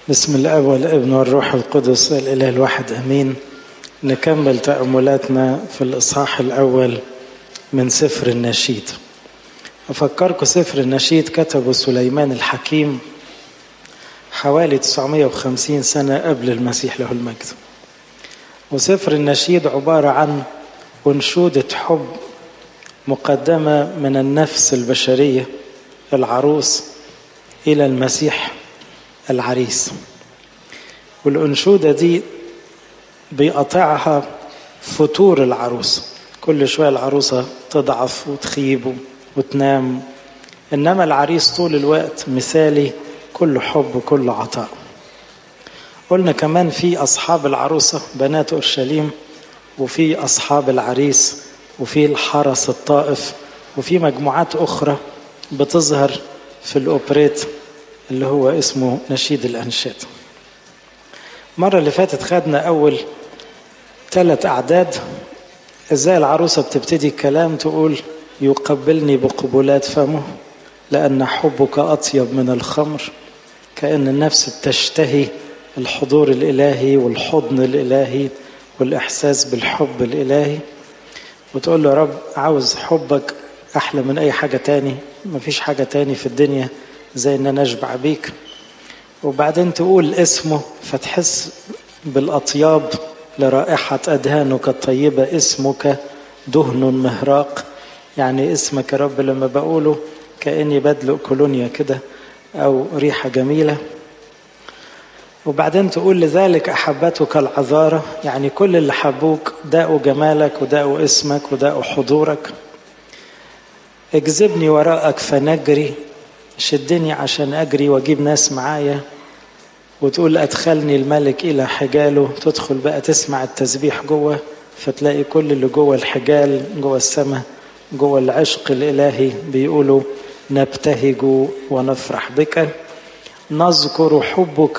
بسم الاب والابن والروح القدس الاله الواحد امين. نكمل تأملاتنا في الاصحاح الاول من سفر النشيد. افكركم سفر النشيد كتبه سليمان الحكيم حوالي 950 سنة قبل المسيح له المجد. وسفر النشيد عبارة عن أنشودة حب مقدمة من النفس البشرية العروس إلى المسيح العريس. والأنشودة دي بيقطعها فتور العروس، كل شوية العروسة تضعف وتخيب وتنام، إنما العريس طول الوقت مثالي، كل حب وكل عطاء. قلنا كمان في أصحاب العروسة بنات أورشليم، وفي أصحاب العريس، وفي الحرس الطائف، وفي مجموعات أخرى بتظهر في الأوبريت اللي هو اسمه نشيد الأنشاد. مرة اللي فاتت خدنا أول 3 أعداد إزاي العروسة بتبتدي الكلام تقول: يقبلني بقبلات فمه لأن حبك أطيب من الخمر، كأن النفس بتشتهي الحضور الإلهي والحضن الإلهي والإحساس بالحب الإلهي، وتقول له: رب عاوز حبك أحلى من أي حاجة تاني، مفيش حاجة تاني في الدنيا زي أن نشبع بيك. وبعدين تقول اسمه فتحس بالأطياب لرائحة أدهانك الطيبة، اسمك دهن مهراق، يعني اسمك يا رب لما بقوله كأني بدلق كولونيا كده أو ريحة جميلة. وبعدين تقول: لذلك أحبتك العذارى، يعني كل اللي حبوك داقوا جمالك وداقوا اسمك وداقوا حضورك. اجذبني وراءك فنجري، شدني عشان أجري وأجيب ناس معايا. وتقول: أدخلني الملك إلى حجاله، تدخل بقى تسمع التسبيح جوه، فتلاقي كل اللي جوه الحجال جوه السماء جوه العشق الإلهي بيقولوا: نبتهج ونفرح بك، نذكر حبك